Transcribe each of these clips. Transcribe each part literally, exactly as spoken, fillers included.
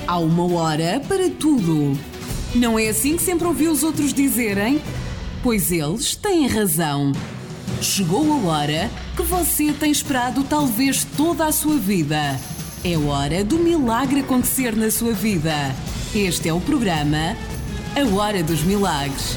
Há uma hora para tudo. Não é assim que sempre ouvi os outros dizerem? Pois eles têm razão. Chegou a hora que você tem esperado talvez toda a sua vida. É hora do milagre acontecer na sua vida. Este é o programa A Hora dos Milagres.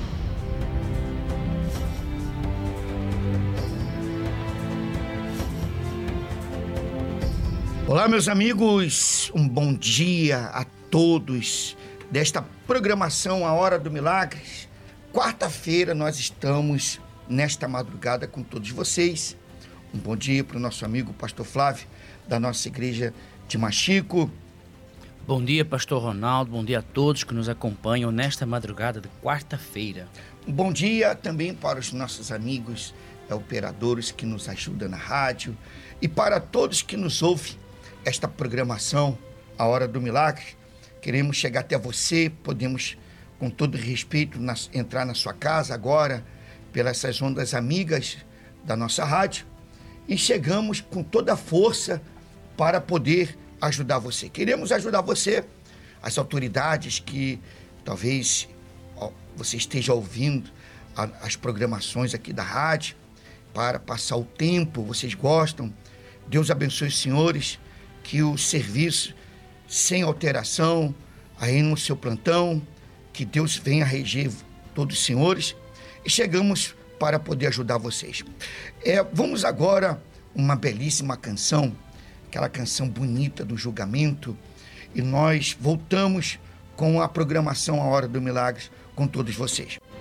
Olá, meus amigos, um bom dia a todos desta programação A Hora do Milagre. Quarta-feira nós estamos nesta madrugada com todos vocês. Um bom dia para o nosso amigo Pastor Flávio, da nossa igreja de Machico. Bom dia, Pastor Ronaldo, bom dia a todos que nos acompanham nesta madrugada de quarta-feira. Um bom dia também para os nossos amigos operadores que nos ajudam na rádio e para todos que nos ouvem esta programação, A Hora do Milagre. Queremos chegar até você, podemos, com todo respeito, nas, entrar na sua casa agora, pelas essas ondas amigas da nossa rádio, e chegamos com toda a força para poder ajudar você. Queremos ajudar você, as autoridades que talvez ó, você esteja ouvindo a, as programações aqui da rádio, para passar o tempo, vocês gostam. Deus abençoe os senhores, que o serviço sem alteração aí no seu plantão, que Deus venha reger todos os senhores, e chegamos para poder ajudar vocês. É, vamos agora uma belíssima canção, aquela canção bonita do julgamento, e nós voltamos com a programação A Hora do Milagre com todos vocês.